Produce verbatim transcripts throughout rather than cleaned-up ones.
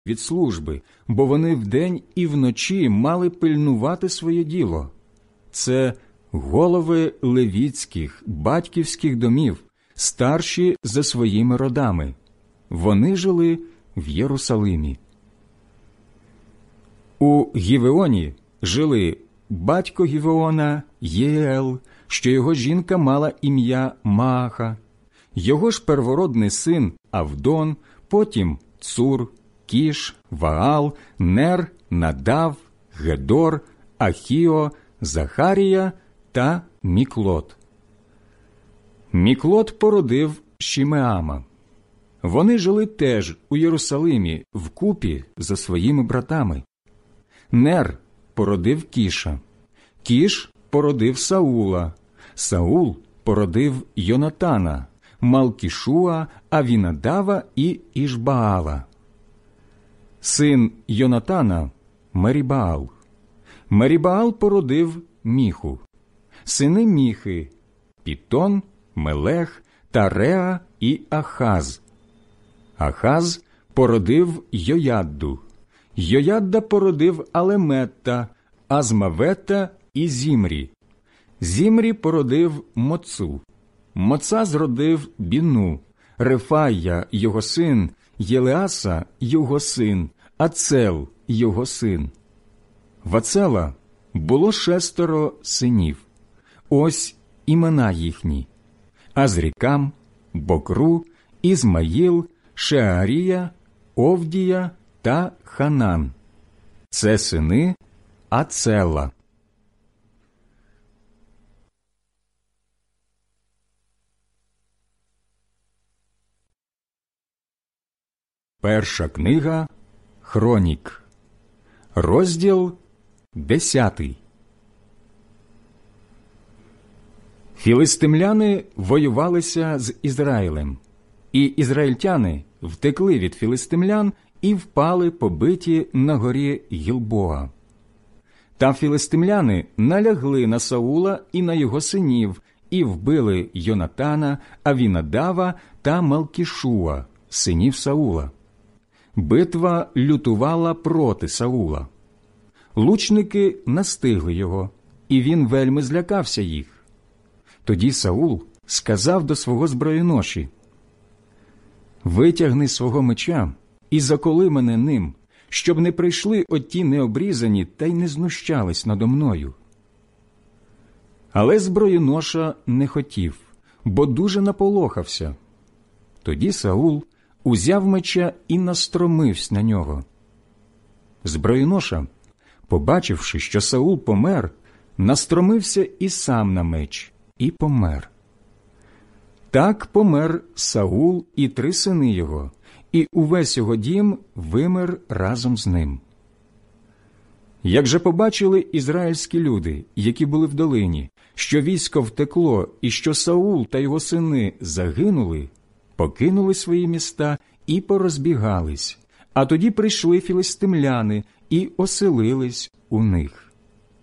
від служби, бо вони вдень і вночі мали пильнувати своє діло. Це голови левіцьких, батьківських домів, старші за своїми родами. Вони жили в Єрусалимі. У Гівеоні жили батько Гівеона Єел, що його жінка мала ім'я Мааха, його ж первородний син Авдон, потім Цур, Кіш, Ваал, Нер, Надав, Гедор, Ахіо, Захарія та Міклот. Міклот породив Шімеама. Вони жили теж у Єрусалимі вкупі за своїми братами. Нер породив Кіша, Кіш породив Саула, Саул породив Йонатана, Малкішуа, Авінадава і Ішбаала. Син Йонатана – Мерібаал. Мерібаал породив Міху. Сини Міхи – Пітон, Мелех, Тареа і Ахаз. Ахаз породив Йоядду. Йоядда породив Алеметта, Азмавета і Зімрі. Зімрі породив Моцу. Моца зродив Біну, Рефая – його син, Єлеаса – його син, Ацел – його син. В Ацела було шестеро синів. Ось імена їхні: Азрікам, Бокру, Ізмаїл, Шеарія, Овдія та Ханан. Це сини Ацела. Перша книга Хронік, розділ десятий. Філистимляни воювалися з Ізраїлем, і ізраїльтяни втекли від філистимлян і впали побиті на горі Гілбоа. Та філистимляни налягли на Саула і на його синів, і вбили Йонатана, Авінадава та Малкішуа, синів Саула. Битва лютувала проти Саула. Лучники настигли його, і він вельми злякався їх. Тоді Саул сказав до свого зброєноші: «Витягни свого меча і заколи мене ним, щоб не прийшли оті необрізані та й не знущались надо мною». Але зброєноша не хотів, бо дуже наполохався. Тоді Саул узяв меча і настромився на нього. Зброєноша, побачивши, що Саул помер, настромився і сам на меч, і помер. Так помер Саул і три сини його, і увесь його дім вимер разом з ним. Як же побачили ізраїльські люди, які були в долині, що військо втекло і що Саул та його сини загинули, покинули свої міста і порозбігались, а тоді прийшли філистимляни і оселились у них.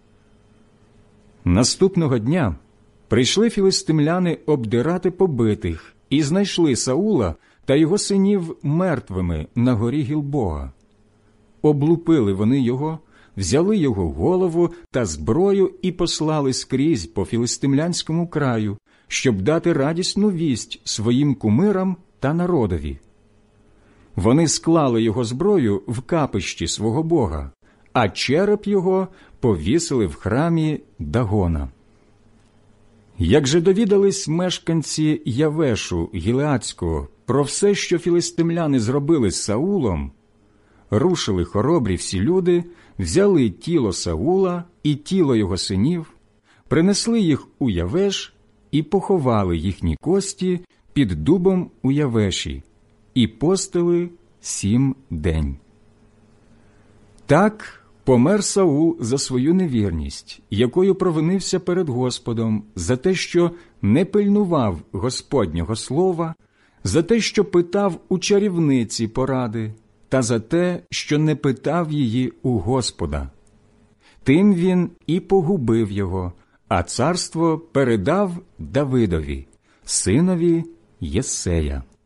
Наступного дня прийшли філистимляни обдирати побитих і знайшли Саула та його синів мертвими на горі Гілбоа. Облупили вони його, взяли його голову та зброю і послали скрізь по філистимлянському краю, щоб дати радісну вість своїм кумирам та народові. Вони склали його зброю в капищі свого бога, а череп його повісили в храмі Дагона. Як же довідались мешканці Явешу Гілеадського про все, що філистимляни зробили з Саулом, рушили хоробрі всі люди, взяли тіло Саула і тіло його синів, принесли їх у Явеш і поховали їхні кості під дубом у Явеші, і постили сім день. Так помер Саул за свою невірність, якою провинився перед Господом, за те, що не пильнував Господнього слова, за те, що питав у чарівниці поради, та за те, що не питав її у Господа. Тим він і погубив його, а царство передав Давидові, синові Єссея.